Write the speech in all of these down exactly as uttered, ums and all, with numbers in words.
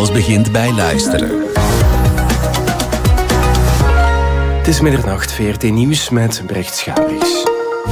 Alles begint bij luisteren. Het is middernacht, V R T Nieuws met Brecht Schabriks.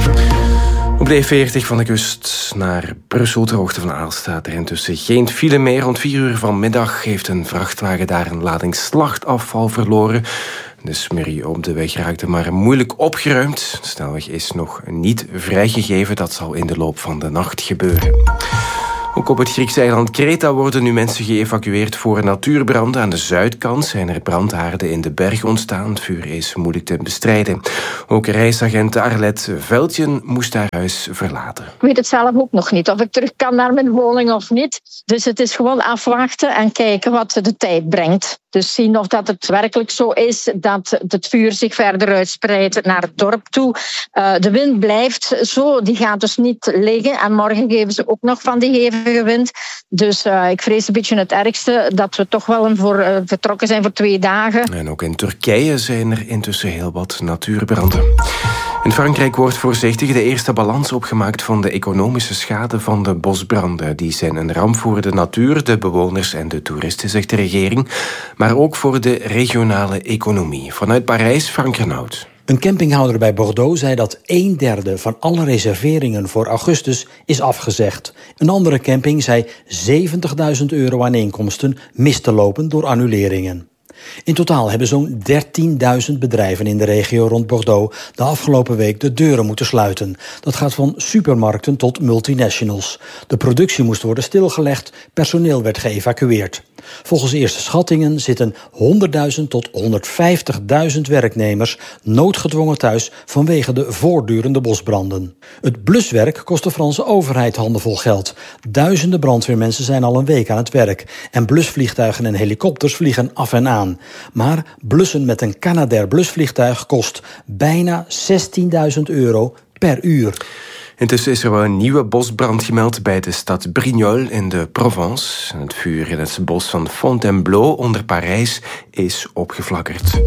Op de E veertig van de kust naar Brussel, ter hoogte van Aalst, staat er intussen geen file meer. Rond vier uur vanmiddag heeft een vrachtwagen daar een lading slachtafval verloren. De smurrie op de weg raakte maar moeilijk opgeruimd. De snelweg is nog niet vrijgegeven. Dat zal in de loop van de nacht gebeuren. Ook op het Griekse eiland Kreta worden nu mensen geëvacueerd voor natuurbranden. Aan de zuidkant zijn er brandhaarden in de berg ontstaan. Het vuur is moeilijk te bestrijden. Ook reisagent Arlet Veldjen moest haar huis verlaten. Ik weet het zelf ook nog niet, of ik terug kan naar mijn woning of niet. Dus het is gewoon afwachten en kijken wat de tijd brengt. Dus zien of dat het werkelijk zo is dat het vuur zich verder uitspreidt naar het dorp toe. Uh, de wind blijft zo, die gaat dus niet liggen. En morgen geven ze ook nog van die hevige wind. Dus uh, ik vrees een beetje het ergste, dat we toch wel voor, uh, vertrokken zijn voor twee dagen. En ook in Turkije zijn er intussen heel wat natuurbranden. In Frankrijk wordt voorzichtig de eerste balans opgemaakt van de economische schade van de bosbranden. Die zijn een ramp voor de natuur, de bewoners en de toeristen, zegt de regering. Maar ook voor de regionale economie. Vanuit Parijs, Frank Renaud. Een campinghouder bij Bordeaux zei dat een derde van alle reserveringen voor augustus is afgezegd. Een andere camping zei zeventigduizend euro aan inkomsten mis te lopen door annuleringen. In totaal hebben zo'n dertienduizend bedrijven in de regio rond Bordeaux de afgelopen week de deuren moeten sluiten. Dat gaat van supermarkten tot multinationals. De productie moest worden stilgelegd, personeel werd geëvacueerd. Volgens eerste schattingen zitten honderdduizend tot honderdvijftigduizend werknemers noodgedwongen thuis vanwege de voortdurende bosbranden. Het bluswerk kost de Franse overheid handenvol geld. Duizenden brandweermensen zijn al een week aan het werk en blusvliegtuigen en helikopters vliegen af en aan. Maar blussen met een Canadair blusvliegtuig kost bijna zestienduizend euro per uur. Intussen is er wel een nieuwe bosbrand gemeld bij de stad Brignoles in de Provence. Het vuur in het bos van Fontainebleau onder Parijs is opgeflakkerd.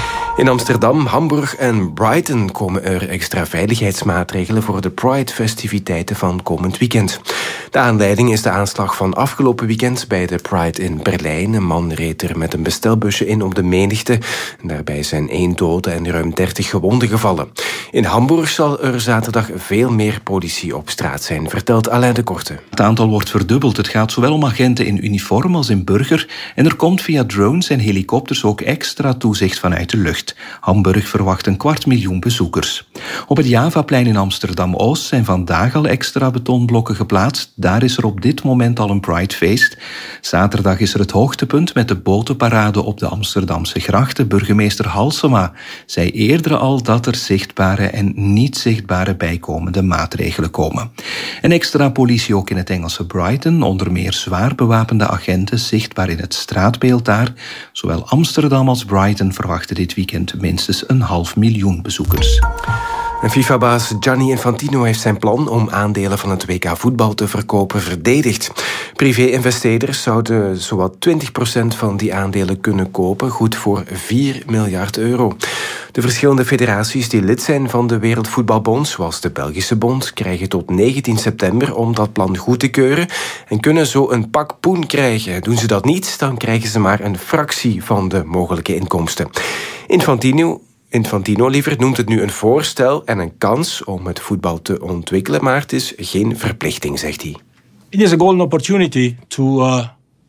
In Amsterdam, Hamburg en Brighton komen er extra veiligheidsmaatregelen voor de Pride-festiviteiten van komend weekend. De aanleiding is de aanslag van afgelopen weekend bij de Pride in Berlijn. Een man reed er met een bestelbusje in op de menigte. Daarbij zijn één dode en ruim dertig gewonden gevallen. In Hamburg zal er zaterdag veel meer politie op straat zijn, vertelt Alain de Korte. Het aantal wordt verdubbeld. Het gaat zowel om agenten in uniform als in burger. En er komt via drones en helikopters ook extra toezicht vanuit de lucht. Hamburg verwacht een kwart miljoen bezoekers. Op het Javaplein in Amsterdam-Oost zijn vandaag al extra betonblokken geplaatst. Daar is er op dit moment al een Pridefeest. Zaterdag is er het hoogtepunt met de botenparade op de Amsterdamse grachten. Burgemeester Halsema zei eerder al dat er zichtbare en niet zichtbare bijkomende maatregelen komen. En extra politie ook in het Engelse Brighton. Onder meer zwaar bewapende agenten zichtbaar in het straatbeeld daar. Zowel Amsterdam als Brighton verwachten dit weekend minstens een half miljoen bezoekers. En FIFA-baas Gianni Infantino heeft zijn plan om aandelen van het W K voetbal te verkopen verdedigd. Privé-investeerders zouden zowat twintig procent van die aandelen kunnen kopen, goed voor vier miljard euro. De verschillende federaties die lid zijn van de Wereldvoetbalbond, zoals de Belgische Bond, krijgen tot negentien september om dat plan goed te keuren en kunnen zo een pak poen krijgen. Doen ze dat niet, dan krijgen ze maar een fractie van de mogelijke inkomsten. Infantino Infantino liever noemt het nu een voorstel en een kans om het voetbal te ontwikkelen, maar het is geen verplichting, zegt hij. It is a golden opportunity to uh,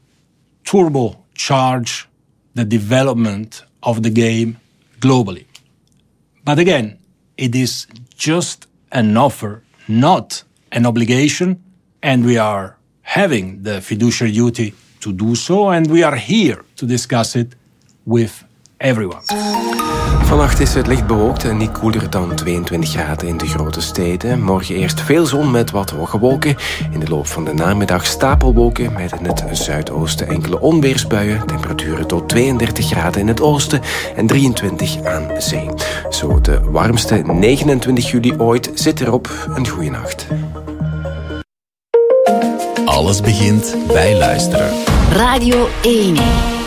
turbocharge the development of the game globally. But again, it is just an offer, not an obligation, and we are having the fiduciary duty to do so, and we are here to discuss it with everyone. Vannacht is het licht bewolkt en niet koeler dan tweeëntwintig graden in de grote steden. Morgen eerst veel zon met wat hoge wolken. In de loop van de namiddag stapelwolken met in het zuidoosten enkele onweersbuien. Temperaturen tot tweeëndertig graden in het oosten en drieëntwintig aan zee. Zo de warmste negenentwintig juli ooit zit erop. Een goeie nacht. Alles begint bij luisteren. Radio één.